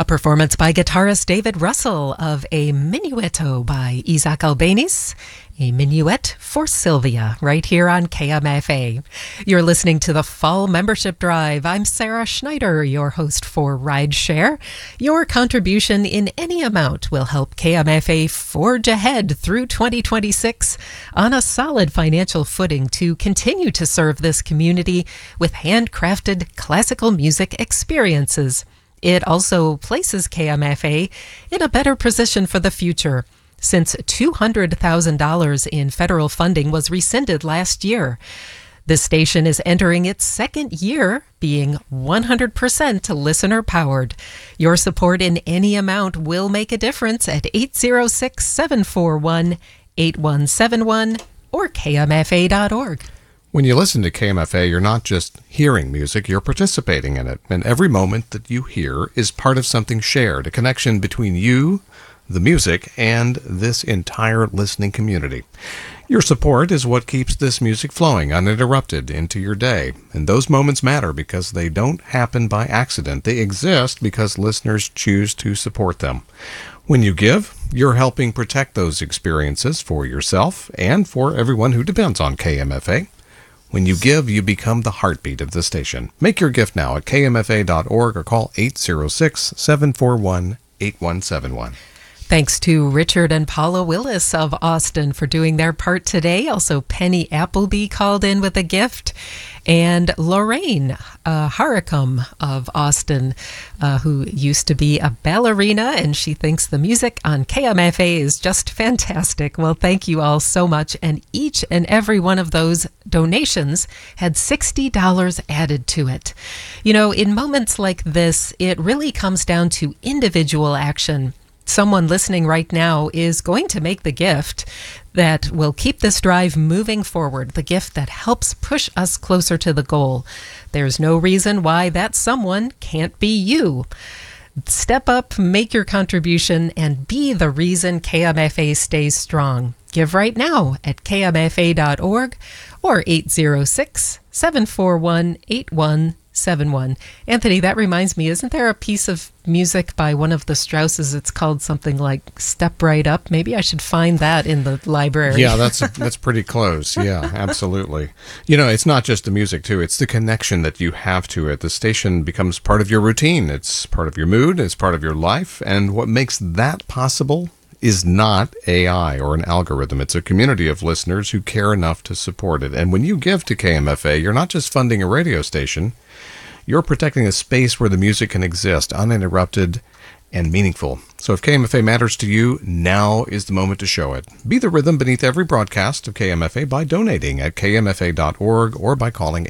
A performance by guitarist David Russell of A Minuetto by Isaac Albéniz, a minuet for Sylvia, right here on KMFA. You're listening to the Fall Membership Drive. I'm Sarah Schneider, your host for Rideshare. Your contribution in any amount will help KMFA forge ahead through 2026 on a solid financial footing to continue to serve this community with handcrafted classical music experiences. It also places KMFA in a better position for the future, since $200,000 in federal funding was rescinded last year. The station is entering its second year, being 100% listener-powered. Your support in any amount will make a difference at 806-741-8171 or kmfa.org. When you listen to KMFA, you're not just hearing music, you're participating in it. And every moment that you hear is part of something shared, a connection between you, the music, and this entire listening community. Your support is what keeps this music flowing uninterrupted into your day. And those moments matter because they don't happen by accident. They exist because listeners choose to support them. When you give, you're helping protect those experiences for yourself and for everyone who depends on KMFA. When you give, you become the heartbeat of the station. Make your gift now at kmfa.org or call 806-741-8171. Thanks to Richard and Paula Willis of Austin for doing their part today. Also, Penny Appleby called in with a gift. And Lorraine Haricum of Austin, who used to be a ballerina, and she thinks the music on KMFA is just fantastic. Well, thank you all so much. And each and every one of those donations had $60 added to it. You know, in moments like this, it really comes down to individual action. Someone listening right now is going to make the gift that will keep this drive moving forward, the gift that helps push us closer to the goal. There's no reason why that someone can't be you. Step up, make your contribution, and be the reason KMFA stays strong. Give right now at kmfa.org or 806-741-8171. Anthony, that reminds me, isn't there a piece of music by one of the Strausses? It's called something like Step Right Up. Maybe I should find that in the library. Yeah, that's pretty close. Yeah, absolutely. You know, it's not just the music, too. It's the connection that you have to it. The station becomes part of your routine. It's part of your mood. It's part of your life. And what makes that possible is not AI or an algorithm. It's a community of listeners who care enough to support it. And when you give to KMFA, you're not just funding a radio station. You're protecting a space where the music can exist uninterrupted and meaningful. So if KMFA matters to you, now is the moment to show it. Be the rhythm beneath every broadcast of KMFA by donating at kmfa.org or by calling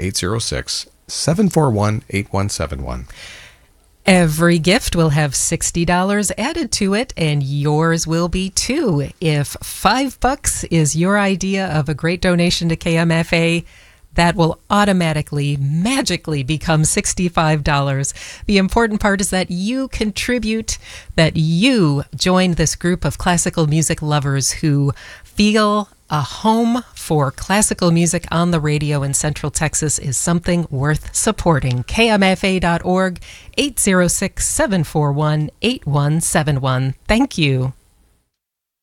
806-741-8171. Every gift will have $60 added to it, and yours will be too. If $5 is your idea of a great donation to KMFA, that will automatically, magically become $65. The important part is that you contribute, that you join this group of classical music lovers who feel a home for classical music on the radio in Central Texas is something worth supporting. KMFA.org, 806-741-8171. Thank you.